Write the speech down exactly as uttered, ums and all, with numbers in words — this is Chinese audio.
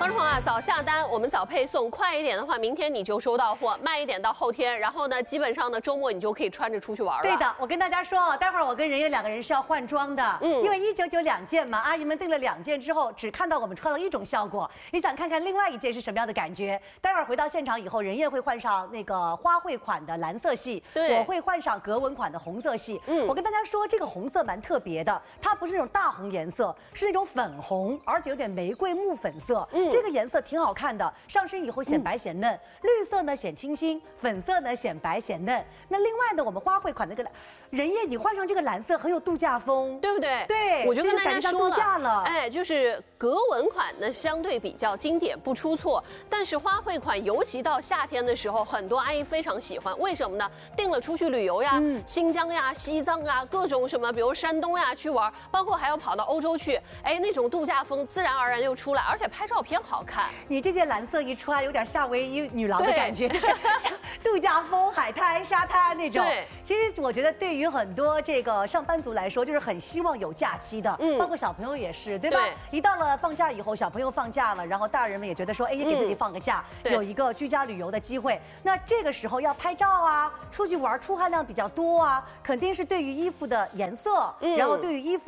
观众朋友啊，早下单，我们早配送，快一点的话，明天你就收到货；慢一点到后天，然后呢，基本上呢，周末你就可以穿着出去玩了。 对的，我跟大家说，待会儿我跟任烨两个人是要换装的，嗯，因为一九九两件嘛，阿姨们订了两件之后，只看到我们穿了一种效果，你想看看另外一件是什么样的感觉？待会儿回到现场以后，任烨会换上那个花卉款的蓝色系， 对， 我会换上格纹款的红色系。嗯，我跟大家说，这个红色蛮特别的，它不是那种大红颜色，是那种粉红，而且有点玫瑰木粉色。嗯，这个颜色挺好看的，上身以后显白显嫩，嗯、绿色呢显清新，粉色呢显白显嫩。那另外呢，我们花卉款那个任烨，你换上这个蓝色很有度假风， 对不对？ 对， 我就跟大家说了，了哎，就是格纹款呢相对比较经典，不出错。但是花卉款，尤其到夏天的时候，很多阿姨非常喜欢，为什么呢？订了出去旅游呀，嗯、新疆呀、西藏呀，各种什么，比如山东呀去玩，包括还要跑到欧洲去，哎，那种度假风自然而然就出来，而且拍照片好看。 你这件蓝色一穿，有点夏威夷女郎的感觉，像度假风、海滩、沙滩那种。 对， 其实我觉得对于很多这个上班族来说，就是很希望有假期的，嗯，包括小朋友也是，对吧？对，一到了放假以后，小朋友放假了，然后大人们也觉得说，哎，也给自己放个假，嗯、有一个居家旅游的机会。那这个时候要拍照啊，出去玩，出汗量比较多啊，肯定是对于衣服的颜色，嗯、然后对于衣服。